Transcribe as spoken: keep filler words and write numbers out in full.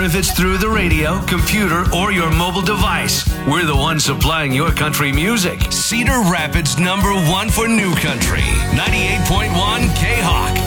if it's through the radio, computer, or your mobile device. We're the ones supplying your country music. Cedar Rapids number one for new country. ninety-eight point one K-Hawk.